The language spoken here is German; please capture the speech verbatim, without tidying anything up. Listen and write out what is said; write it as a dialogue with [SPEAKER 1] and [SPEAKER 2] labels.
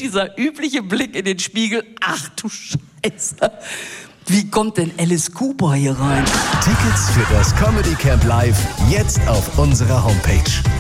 [SPEAKER 1] dieser übliche Blick in den Spiegel. Ach du Scheiße. Wie kommt denn Alice Cooper hier rein?
[SPEAKER 2] Tickets für das Comedy Camp Live jetzt auf unserer Homepage